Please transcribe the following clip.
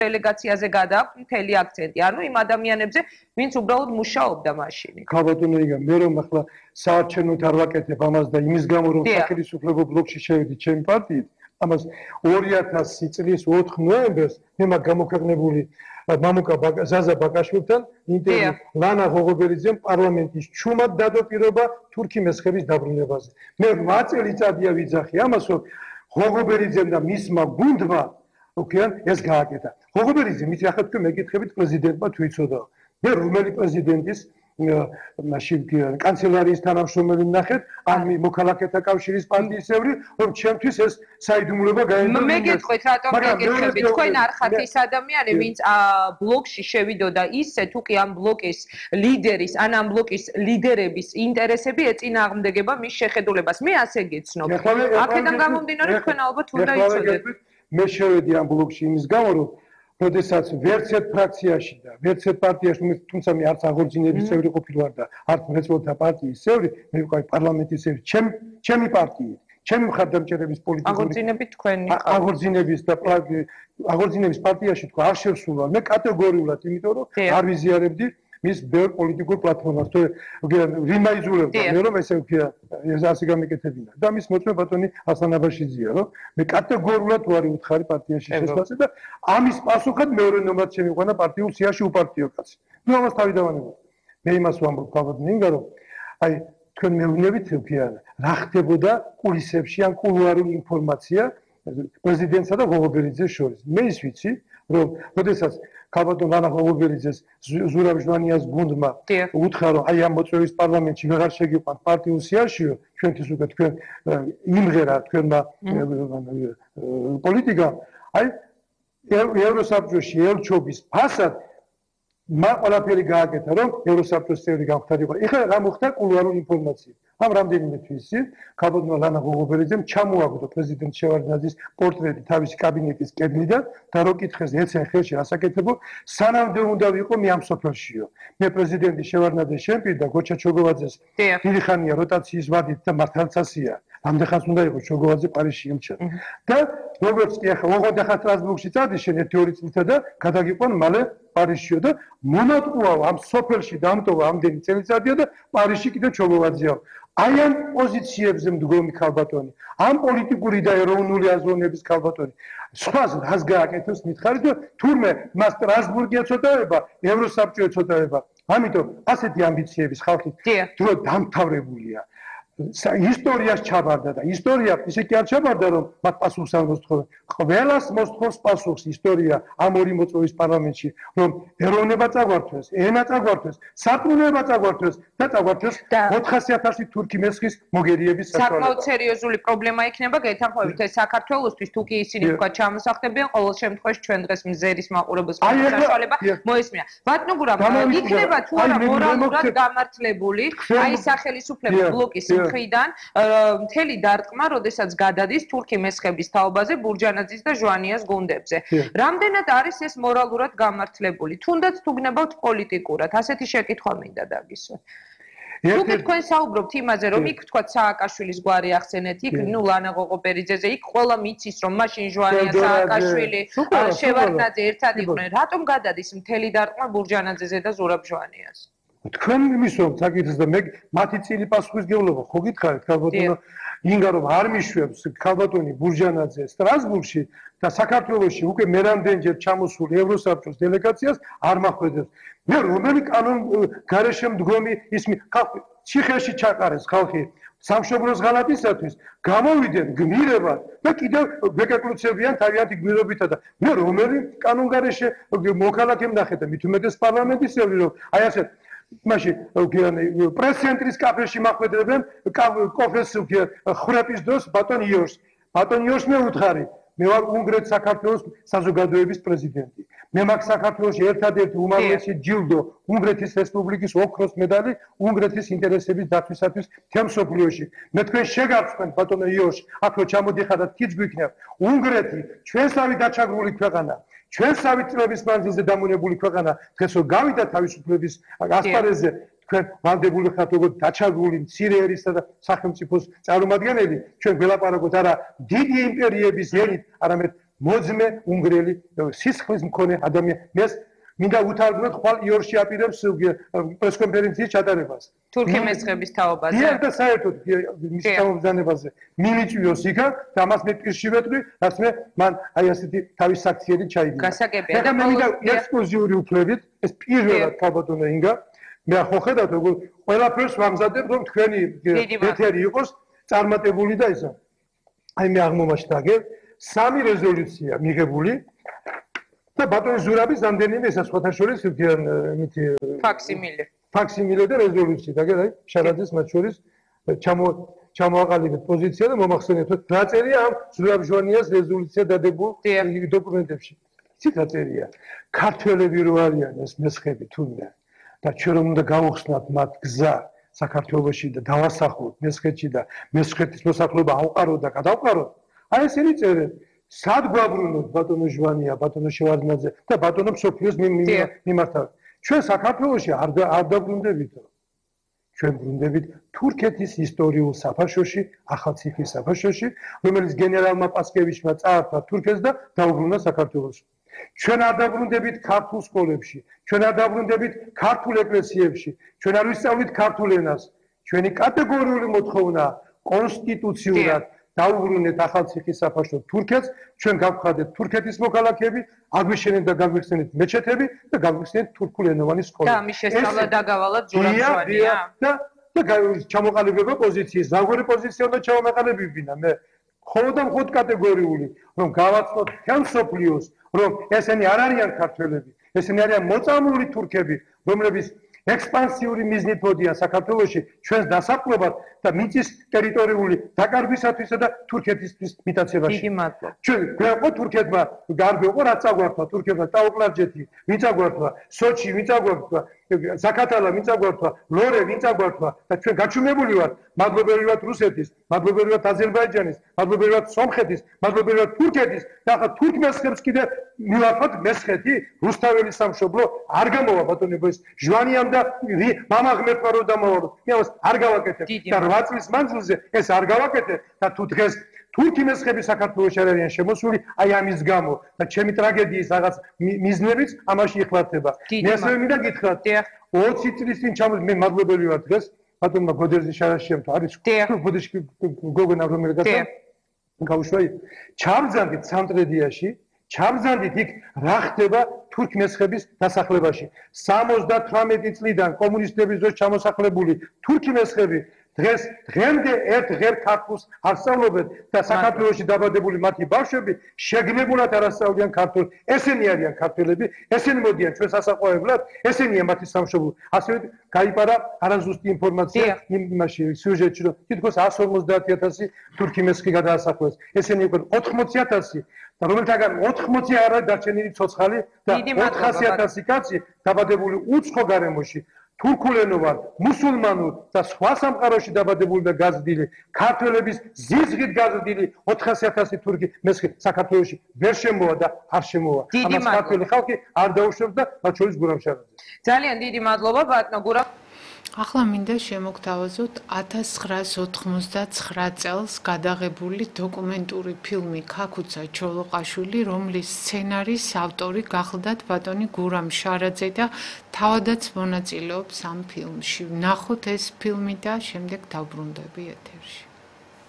დელეგაციაზე გადააქვთ მთელი აქცენტი, ანუ იმ ადამიანებზე, ვინც უბრალოდ მუშაობდა მაშინ. ქალბატონო იგა, მე რომ ახლა საარჩევნოდ არ ვაკეთებ ამას და იმის გამო რომ სახელმწიფო ბლოკში შევედი ჩემი პარტიით, ამას 2000 წლის 4 ნოემბერს მე მაგ გამოქვეყნებული მამუკა ზაზა ბაკაშვილთან ინტერვიუ ლანა ღოღობერიძემ პარლამენტის ჩუმად დადო პირობა თურქი მესხების დაბრუნებაზე. მე 8 წელიწადია ვიძახი ამას, რომ ღოღობერიძემ და მისმა გუნდმა ეს გააკეთა. ღოღობერიძე მით ახლა თქვენ მეკითხებით პრეზიდენტმა თუ იცოდა. მე რომელი პრეზიდენტის მაშინ კანცელარიის თანამშრომელი ნახეთ, ან მოქალაქეთა კავშირის პარტიის წევრი, რომ ჩემთვის ეს საიდუმლოება გაენდო. მე გეტყვით, რატომ გეკითხებით? თქვენ არ ხართ ის ადამიანი, ვინც ბლოკში შევიდოდა ისე, თუ კი ამ ბლოკის ლიდერის, ან ამ ბლოკის ლიდერების ინტერესები ეწინააღმდეგება მის შეხედულებას. მე ასე გეცნობ. აქედან გამომდინარე, თქვენ ალბათ უნდა იცოდეთ. მე შევედი ამ ბლოკში იმის გამო, რომ როდესაც ვერც ერთ ფრაქციაში და ვერც ერთ პარტიაში, თუმცა მე არც აღორძინების წევრი ყოფილი ვარ და არც მრეწველთა პარტიის წევრი, მე ვიყავი პარლამენტის წევრი, ჩემი პარტიით, ჩემი მხარდამჭერების პოლიტიკური აღორძინები თქვენი აღორძინების პარტიაში თქვა არ შევსულა. მე კატეგორიულად, იმიტომ რომ არ ვიზიარებდი მის ბევრ პოლიტიკურ პლატფორმას. თუ რიმა იზულებდა მე რომ ესე ვქია ასე გამეკეთებინა. და მის მოწმე ბატონი ასან აბაშიძეა, რომ მე კატეგორიულად ვარ უთხარი პარტიაში შესვლაზე და ამის პასუხად მეორე ნომრად შემიყვანა პარტიულ სიაში უპარტიო კაცი. ნუ ამას თავი დავანებო. მე იმას ვამბობ ქალბატონინგა, რომ აი თქვენ მეუბნებით ვქია რა ხდებოდა კულისებში ან კულუარული ინფორმაცია პრეზიდენტსა და ღოღობერიძეს შორის. მე ის ვიცი, რომ როდესაც ქალბატონ ლანა ღოღობერიძეს ზურაბ ჟვანიას გუნდმა უთხრა, რომ აი ამ მოწვევის პარლამენტში ვეღარ შეგიყვანთ პარტიულ სიაშიო, ჩვენთვის უკვე თქვენ იმღერა თქვენმა პოლიტიკამ, აი ევროსაბჭოში ელჩობის ფასად მა ყველაფერი გააკეთა, რომ ევროსაბჭოს წევრი გამხდარიყო. ეხლა რა მოხდა კულუარული ინფორმაცია. ამ რამდენიმე თვის წინ ქალბატონ ლანა ღოღობერიძემ ჩამოაგდო პრეზიდენტ შევარდნაძის პორტრეტი თავისი კაბინეტის კედლიდან და რო კითხეს ეცენ ხელში რასაკეთებო, სანამდე უნდა ვიყო მე ამ სოფელშიო. მე პრეზიდენტი შევარდნაძეს შემპირ და გოჩა ჩოგოვაძეს დიდი ხანია როტაციის ვადით და მართალცასია. ამდენხანს უნდა იყო ჩოგოვაძე პარიზში ემჩა. და როგორც კი ახლა ოღონდ ახლა სტრასბურგში წადიშენ 1-2 წლითა და გადაგიყვან მალე პარიზშიო და მონატყუა ამ სოფელში დამტოვა ამდენი წელიწადია და პარიზში კიდე ჩოგოვაძეა. აი ამ პოზიციებზე მდგომი ქალბატონი, ამ პოლიტიკური და ეროვნული აზროვნების ქალბატონი, სხვას რას გააკეთებს მითხარით, რომ თურმე მას სტრასბურგი ეცოდაება, ევროსაბჭო ეცოდაება. ამიტომ ასეთი ამბიციების ხალხი დრო დამთავრებულია. ისტორიას ჩაბარდა და ისტორია ისე კი არ ჩაბარდა, რომ მათ პასუხს არ მოსთხოვენ. ყველას მოსთხოვს პასუხს ისტორია ამ ორი მოწვევის პარლამენტში, რომ ეროვნება წაგვართვეს, ენა წაგვართვეს, სარწმუნოება წაგვართვეს და წაგვართვეს 400,000 თურქი მესხის მოგერიების საშუალება. საკმაოდ სერიოზული პრობლემა იქნება გეთანხმებით ეს საქართველოსთვის, თუ კი ისინი თქვა ჩამოსახდებიან, ყოველ შემთხვევაში ჩვენ დღეს მზერის მაყურებელს საშუალება მოესმია. ბატონო, იქნება თუ არა მორალურად გამართლებული აი სახელმწიფო ბლოკის მხრიდან მთელი დარტყმა, როდესაც გადადის თურქი მესხების თაობაზე ბურჯანაძის და ჟვანიას გუნდებზე. რამდენად არის ეს მორალურად გამართლებული? თუნდაც თუ გნებავთ პოლიტიკურად, ასეთი შეკითხვა მინდა დაგისვათ. თუ თქვენ საუბრობთ იმაზე, რომ იქ თქვა სააკაშვილის გვარი ახსენეთ, იქ ნუ ლანა ღოღობერიძეზე, იქ ყველა მიცის, რომ მაშინ ჟვანია, სააკაშვილი, შევარდნაძე ერთად იყვნენ. რატომ გადადის მთელი დარტყმა ბურჯანაძეზე და ზურაბ ჟვანიას? თქვენ მისვამთ საკითხს და მე მათი წილი პასუხისმგებლობა ხო გითხარით ქალბატონო ინგა რომ არ მიშვებს ქალბატონი ბურჯანაძე სტრასბურგში და საქართველოში უკვე მე რამდენჯერ ჩამოსული ევროსაბჭოს დელეგაციას არ მახვედებს. მე რომელი კანონ გარეშე მდგომი ისმი ხალხი ციხეში ჩაყარეს ხალხი სამშობლოს ღალატისათვის გამოვიდნენ გმირებად და კიდევ ვეკეკლუცებიან თავიანთი გმირობითა და მე რომელი კანონ გარეშე მოქალაქე ვნახეთ და მით უმეტეს პარლამენტის წევრი რომ აი ასე მაშინ პრეს-ცენტრის კაფეში მახვედრებენ კოფეს ხრეპის დროს ბატონ იორს. ბატონ იორს მე ვუთხარი, მე ვარ უნგრეთ საქართველოს საზოგადოების პრეზიდენტი. მე მაქვს საქართველოში ერთადერთი უმაღლესი ჯილდო, უნგრეთის რესპუბლიკის ოქროს მედალი უნგრეთის ინტერესების დაცვისათვის მთელ მსოფლიოში. მე თქვენ შეგარწმენთ ბატონო იორს, აქ რო ჩამოდიხართ თიც გვიქნებ. უნგრეთი ჩვენსავი დაჩაგრული ქვეყანა. ჩვენსავი წლების მანძილზე დამონებული ქვეყანა დღეს რო გავიდა თავისუფლების ასპარეზზე თქვენ ვალდებული ხართ როგორც დაჩაგრული მცირე ერისა და სახელმწიფოს წარმომადგენელი ჩვენ ველაპარაკოთ არა დიდი იმპერიების ენით არამედ მოძმე უნგრელი სისხლის მქონე ადამიანს მინდა უთარგმნოთ ხვალ იორში აპირებს პრესკონფერენციის ჩატარებას. თურქი მესხების თაობაზე. დიახ და საერთოდ მის თაობაზე მიმიწვიოს იქა და ამას მე პირში ვეტყვი, რაც მე მან აი ასეთი თავის საქციელი ჩაიდინა. გასაგებია. და მე მინდა ექსკლუზიური უფლებით ეს პირველად ქალბატონო ინგა მე ხო ხედავთ როგორ ყველაფერს ვამზადებ რომ თქვენი ეთერი იყოს წარმატებული და ისა. აი მე აღმომაჩნდა სამი რეზოლუცია მიღებული და ბატონი ზურაბის რამდენიმე ესა სხვათა შორის მითი ფაქსიმილე და რეზოლუცია და აი შარაძის მათ შორის ჩამოაყალიბეთ პოზიცია და მომახსენეთ რა წერია ამ ზურაბ ჟვანიას რეზოლუცია დადებულ დოკუმენტებში. ცით რა წერია? ქართველები რო არიან ეს მესხები თუნდა და ჩვენ რომ უნდა გავუხსნათ მათ გზა საქართველოში და დავასახლოთ მესხეთში და მესხეთის მოსახლეობა ავყაროთ და გადავყაროთ. აი ესენი წერენ. სად გვაბრუნოთ ბატონო ჟვანია, ბატონო შევარდნაძე და ბატონო მსოფლიოს მიმართავ. ჩვენ საქართველოში არ დაბრუნდებითო. ჩვენ ბრუნდებით თურქეთის ისტორიულ საფაშოში, ახალციხის საფაშოში, რომელიც გენერალმა პასკევიჩმა წაართვა თურქეთს და დაუბრუნდა საქართველოში. ჩვენ არ დაბრუნდებით ქართულ სკოლებში, ჩვენ არ დაბრუნდებით ქართულ ეკლესიებში, ჩვენ არ ვისწავლით ქართულ ენას. ჩვენი კატეგორიული მოთხოვნა კონსტიტუციურად დაუბრუნეთ ახალციხის საფაშო თურქეთს, ჩვენ გავხადეთ თურქეთის მოქალაქეები, აგვიშენეთ და გაგვიხსენეთ მეჩეთები და გაგვიხსენეთ თურქულენოვანი სკოლა. და ამის შესწავლა დაგავალათ ზურაბ ჟვანია. და ჩამოყალიბება პოზიციის, ზაგვერი პოზიცია უნდა ჩამოყალიბებინა მე. ხოდა მხოლოდ კატეგორიული, რომ გავაცნოთ თელ სოფლიოს, რომ ესენი არ არიან ქართველები, ესენი არიან მოწამლული თურქები, რომლებიც ექსპანსიური მიზნით მოდიან საქართველოში ჩვენს დასაყრობად და მიწის ტერიტორიული დაკარგვისათვისა და თურქეთისთვის მიტაცებაში. დიდი მადლობა. ჩვენ გვეყო თურქეთმა გარბე იყო რაც აგვართვა თურქეთმა ტაუკლარჯეთი, ვინც აგვართვა, სოჩი ვინც აგვართვა, ზაქათალა ვინც აგვართვა, ლორე ვინც აგვართვა და ჩვენ გაჩუმებული ვართ მადლობელი ვართ რუსეთის, მადლობელი ვართ აზერბაიჯანის, მადლობელი ვართ სომხეთის, მადლობელი ვართ თურქეთის და ახლა თურქმესხებს კიდე მივარქვათ მესხეთი, რუსთაველის სამშობლო არ გამოვა ბატონებო ეს ჟვანიამ და მამა ღმერთმა რო დამავალო. მე ამას არ გავაკეთებ და 8 წლის მანძილზე ეს არ გავაკეთებ და თუ დღეს თურქი მესხები საქართველოში არ არიან შემოსული, აი ამის გამო და ჩემი ტრაგედიის რაღაც მიზნებიც ამაში იხლარდება. მე ასევე მინდა გითხრათ 20 წლის წინ ჩამოვიდა მე მადლობელი ვარ დღეს ბატონმა გოდერძი შარაშიამ არის გოდეში გოგონა რომელიც გავუშვა ჩამზანდით სამტრედიაში ჩამზანდით იქ რა ხდება თურქ მესხების დასახლებაში 78 წლიდან კომუნისტების დროს ჩამოსახლებული თურქი მესხები დღეს დღემდე ერთ ღერ ქართულს არ სწავლობენ და საქართველოში დაბადებული მათი ბავშვები შეგნებულად არ ასწავლიან ქართულ. ესენი არიან ქართველები, ესენი მოდიან ჩვენ სასაყვარებლად, ესენია მათი სამშობლო. ასევე გაიპარა არაზუსტი ინფორმაცია იმაში სიუჟეტში, რომ თითქოს 150,000 თურქი მესხი გადაასახლეს. ესენი უკვე 80,000 და რომელთაგან 80 არა დარჩენილი ცოცხალი და 400,000 კაცი დაბადებული უცხო გარემოში. თურქულენოვან, მუსულმანურ და სხვა სამყაროში დაბადებული და გაზრდილი ქართველების ზიზღით გაზრდილი 400,000 თურქი მესხი საქართველოში ვერ შემოვა და არ შემოვა. ამას ქართული ხალხი არ დაუშვებს და მათ შორის გურამ შარაძე. ძალიან დიდი მადლობა ბატონო გურამ. ახლა მინდა შემოგთავაზოთ 1989 წელს გადაღებული დოკუმენტური ფილმი ქაქუცა ჩოლოყაშვილი, რომლის სცენარის ავტორი გახლდათ ბატონი გურამ შარაძე და თავადაც მონაწილეობს ამ ფილმში. ვნახოთ ეს ფილმი და შემდეგ დავბრუნდები ეთერში.